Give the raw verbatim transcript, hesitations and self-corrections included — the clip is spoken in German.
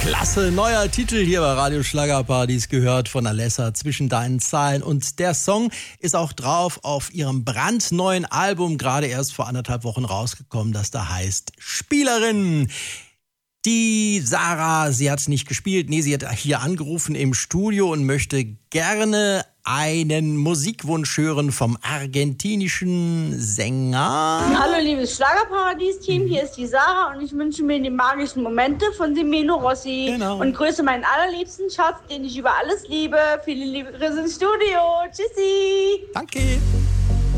Klasse, neuer Titel hier bei Radio Schlagerpartys, gehört von Alessa, Zwischen deinen Zeilen. Und der Song ist auch drauf auf ihrem brandneuen Album, gerade erst vor anderthalb Wochen rausgekommen, das da heißt Spielerin. Die Sarah, sie hat nicht gespielt, nee, sie hat hier angerufen im Studio und möchte gerne einen Musikwunsch hören vom argentinischen Sänger. Hallo liebes Schlagerparadies-Team, hier ist die Sarah und ich wünsche mir die magischen Momente von Semeno Rossi. Genau. Und grüße meinen allerliebsten Schatz, den ich über alles liebe. Viele liebe Grüße ins Studio. Tschüssi. Danke.